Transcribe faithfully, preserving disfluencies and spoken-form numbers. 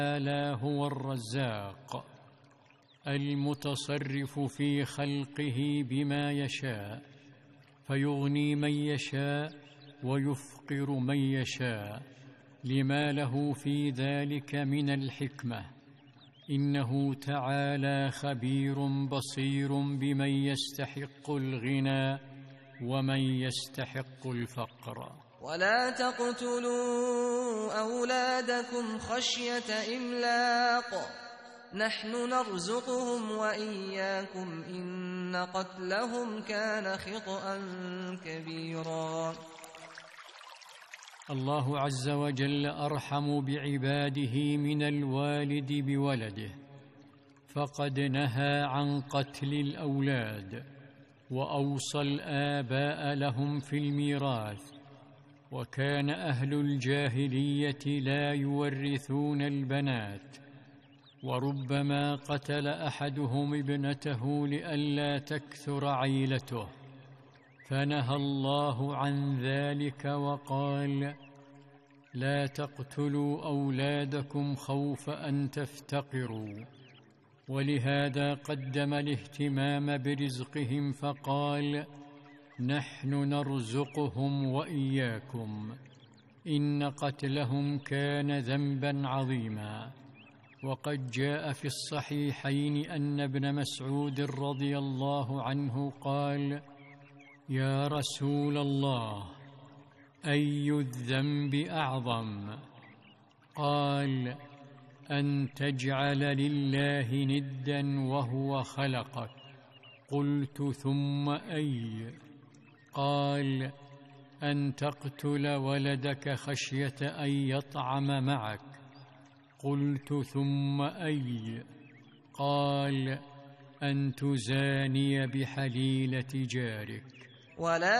تعالى هو الرزاق المتصرف في خلقه بما يشاء، فيغني من يشاء ويفقر من يشاء، لما له في ذلك من الحكمة. إنه تعالى خبير بصير بمن يستحق الغنى ومن يستحق الفقر. ولا تقتلوا أولادكم خشية إملاق، نحن نرزقهم وإياكم، إن قتلهم كان خطأ كبيرا. الله عز وجل أرحم بعباده من الوالد بولده، فقد نهى عن قتل الأولاد وأوصى الآباء لهم في الميراث. وكان أهل الجاهلية لا يورثون البنات، وربما قتل أحدهم ابنته لئلا تكثر عيلته، فنهى الله عن ذلك وقال: لا تقتلوا أولادكم خوف أن تفتقروا. ولهذا قدم الاهتمام برزقهم فقال: نحن نرزقهم وإياكم، إن قتلهم كان ذنبا عظيما. وقد جاء في الصحيحين أن ابن مسعود رضي الله عنه قال: يا رسول الله، أي الذنب أعظم؟ قال: أن تجعل لله ندا وهو خلقك. قلت: ثم أي؟ قال: أن تقتل ولدك خشية أن يطعم معك. قلت: ثم أي؟ قال: أن تزاني بحليلة جارك. ولا